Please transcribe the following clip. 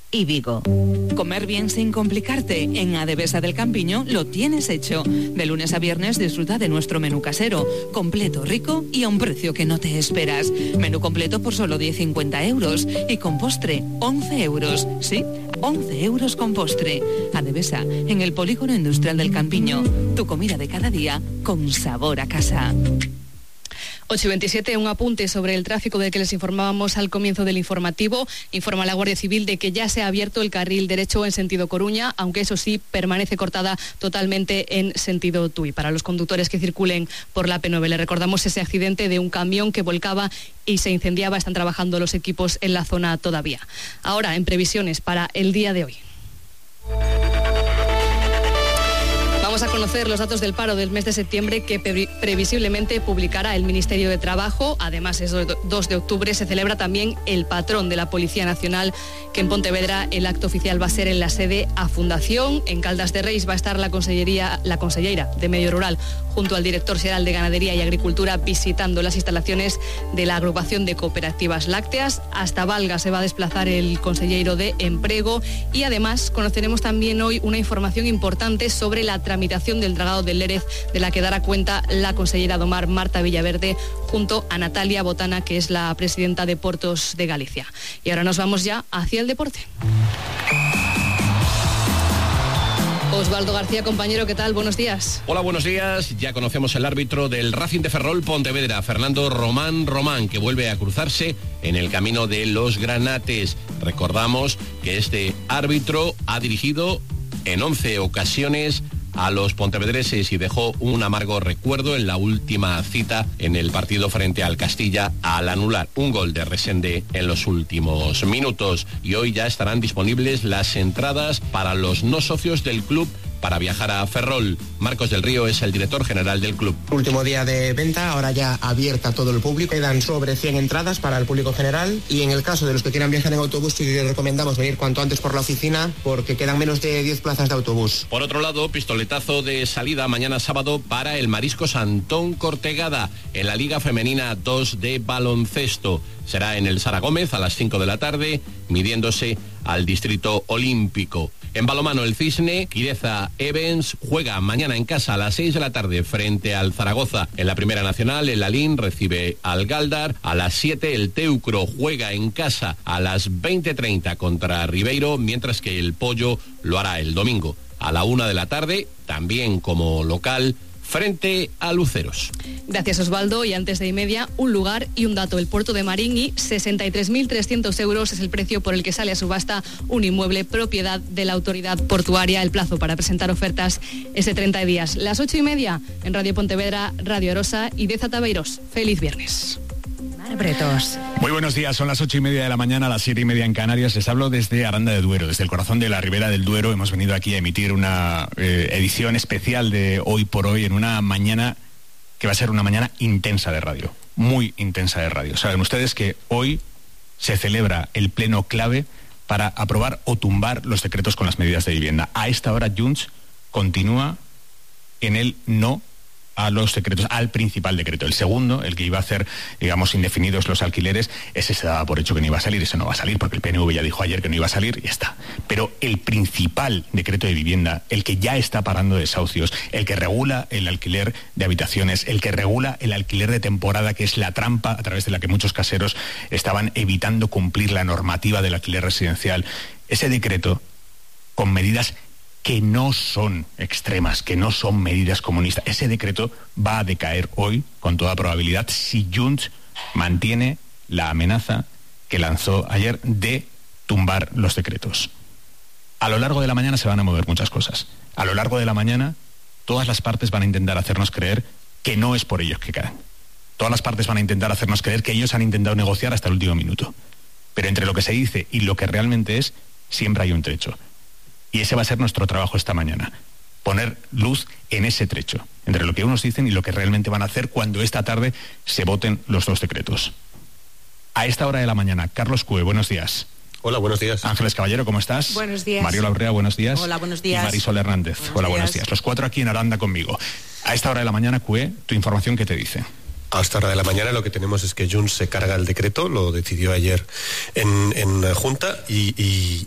y Vigo. Comer bien sin complicarte. En Adevesa del Campiño lo tienes hecho. De lunes a viernes disfruta de nuestro menú casero, completo, rico y a un precio que no te esperas. Menú completo por solo 10,50 euros y con postre 11 euros. Sí, 11 euros con postre. Adevesa, en el Polígono Industrial del Campiño. Tu comida de cada día con sabor a casa. 8:27, un apunte sobre el tráfico del que les informábamos al comienzo del informativo. Informa la Guardia Civil de que ya se ha abierto el carril derecho en sentido Coruña, aunque eso sí, permanece cortada totalmente en sentido Tui. Para los conductores que circulen por la P9, le recordamos ese accidente de un camión que volcaba y se incendiaba. Están trabajando los equipos en la zona todavía. Ahora, en previsiones para el día de hoy. Vamos a conocer los datos del paro del mes de septiembre que previsiblemente publicará el Ministerio de Trabajo. Además, es 2 de octubre, se celebra también el patrón de la Policía Nacional, que en Pontevedra el acto oficial va a ser en la sede A Fundación. En Caldas de Reis va a estar la consellera de Medio Rural junto al director xeral de Ganadería y Agricultura visitando las instalaciones de la agrupación de cooperativas lácteas. Hasta Valga se va a desplazar el consellero de Emprego y además conoceremos también hoy una información importante sobre la tramitación del dragado del Lérez, de la que dará cuenta la consellera do Mar, Marta Villaverde, junto a Natalia Botana, que es la presidenta de Puertos de Galicia. Y ahora nos vamos ya hacia el deporte. Osvaldo García, compañero, ¿qué tal? Buenos días. Hola, buenos días. Ya conocemos el árbitro del Racing de Ferrol Pontevedra, Fernando Román, que vuelve a cruzarse en el camino de los granates. Recordamos que este árbitro ha dirigido en 11 ocasiones a los pontevedreses y dejó un amargo recuerdo en la última cita en el partido frente al Castilla al anular un gol de Resende en los últimos minutos. Y hoy ya estarán disponibles las entradas para los no socios del club para viajar a Ferrol. Marcos del Río es el director general del club. Último día de venta, ahora ya abierta a todo el público. Quedan sobre 100 entradas para el público general y en el caso de los que quieran viajar en autobús, sí que les recomendamos venir cuanto antes por la oficina porque quedan menos de 10 plazas de autobús. Por otro lado, pistoletazo de salida mañana sábado para el Mariscos Antón Cortegada en la Liga Femenina 2 de baloncesto. Será en el Sara Gómez a las 5 de la tarde, midiéndose al Distrito Olímpico. En balonmano, el Cisne, Quireza Evans, juega mañana en casa a las 6 de la tarde frente al Zaragoza. En la Primera Nacional, el Lalín recibe al Galdar. A las 7, el Teucro juega en casa a las 20:30 contra Ribeiro, mientras que el Pollo lo hará el domingo a la 1 de la tarde, también como local, frente a Luceros. Gracias, Osvaldo. Y antes de y media, un lugar y un dato. El puerto de Marín, 63.300 euros es el precio por el que sale a subasta un inmueble propiedad de la autoridad portuaria. El plazo para presentar ofertas es de 30 días. Las 8:30 en Radio Pontevedra, Radio Arosa y Deza Tabeiros. Feliz viernes. Bretos. Muy buenos días, son las 8:30 de la mañana, a las 7:30 en Canarias. Les hablo desde Aranda de Duero, desde el corazón de la Ribera del Duero. Hemos venido aquí a emitir una edición especial de Hoy por Hoy en una mañana que va a ser una mañana intensa de radio, muy intensa de radio. Saben ustedes que hoy se celebra el pleno clave para aprobar o tumbar los decretos con las medidas de vivienda. A esta hora Junts continúa en el no a los decretos, al principal decreto. El segundo, el que iba a hacer, digamos, indefinidos los alquileres, ese se daba por hecho que no iba a salir, ese no va a salir, porque el PNV ya dijo ayer que no iba a salir y ya está. Pero el principal decreto de vivienda, el que ya está parando desahucios, el que regula el alquiler de habitaciones, el que regula el alquiler de temporada, que es la trampa a través de la que muchos caseros estaban evitando cumplir la normativa del alquiler residencial, ese decreto, con medidas que no son extremas, que no son medidas comunistas. Ese decreto va a decaer hoy, con toda probabilidad, si Junts mantiene la amenaza que lanzó ayer de tumbar los decretos. A lo largo de la mañana se van a mover muchas cosas. A lo largo de la mañana, todas las partes van a intentar hacernos creer que no es por ellos que caen. Todas las partes van a intentar hacernos creer que ellos han intentado negociar hasta el último minuto. Pero entre lo que se dice y lo que realmente es, siempre hay un trecho. Y ese va a ser nuestro trabajo esta mañana. Poner luz en ese trecho, entre lo que unos dicen y lo que realmente van a hacer cuando esta tarde se voten los dos decretos. A esta hora de la mañana, Carlos Cue, buenos días. Hola, buenos días. Ángeles Caballero, ¿cómo estás? Buenos días. Mariola Urrea, buenos días. Hola, buenos días. Y Marisol Hernández. Hola, buenos días. Los cuatro aquí en Aranda conmigo. A esta hora de la mañana, Cue, tu información, ¿qué te dice? A esta hora de la mañana lo que tenemos es que Junts se carga el decreto, lo decidió ayer en Junta y